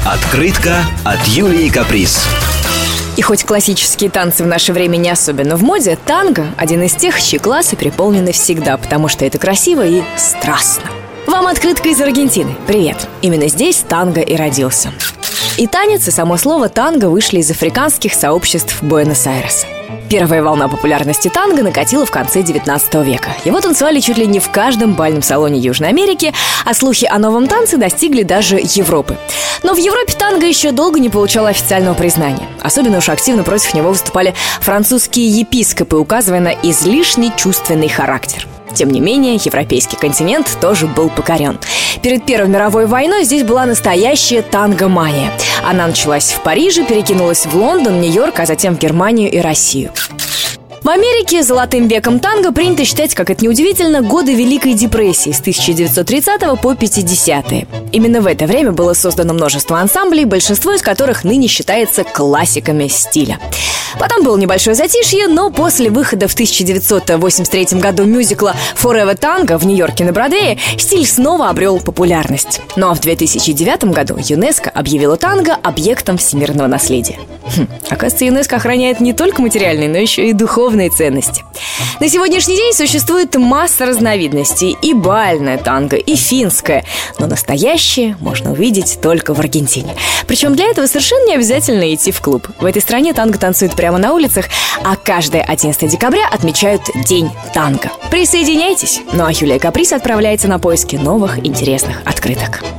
Открытка от Юлии Каприз. И хоть классические танцы в наше время не особенно в моде, танго – один из тех, чьи классы переполнены всегда, потому что это красиво и страстно. Вам открытка из Аргентины. Привет! Именно здесь танго и родился. И танец, и само слово «танго» вышли из африканских сообществ Буэнос-Айреса. Первая волна популярности танго накатила в конце 19 века. Его танцевали чуть ли не в каждом бальном салоне Южной Америки, а слухи о новом танце достигли даже Европы. Но в Европе танго еще долго не получало официального признания. Особенно уж активно против него выступали французские епископы, указывая на излишне чувственный характер. Тем не менее, европейский континент тоже был покорен. Перед Первой мировой войной здесь была настоящая танго-мания. Она началась в Париже, перекинулась в Лондон, Нью-Йорк, а затем в Германию и Россию. В Америке золотым веком танго принято считать, как это неудивительно, годы Великой депрессии с 1930 по 50-е. Именно в это время было создано множество ансамблей, большинство из которых ныне считается классиками стиля. Потом было небольшое затишье, но после выхода в 1983 году мюзикла «Forever Tango» в Нью-Йорке на Бродвее стиль снова обрел популярность. Ну а в 2009 году ЮНЕСКО объявила танго объектом всемирного наследия. Оказывается, ЮНЕСКО охраняет не только материальные, но еще и духовные ценности. На сегодняшний день существует масса разновидностей. И бальное танго, и финское. Но настоящее можно увидеть только в Аргентине. Причем для этого совершенно не обязательно идти в клуб. В этой стране танго танцуют прямо на улицах, а каждое 11 декабря отмечают День танго. Присоединяйтесь! Ну а Юлия Каприз отправляется на поиски новых интересных открыток.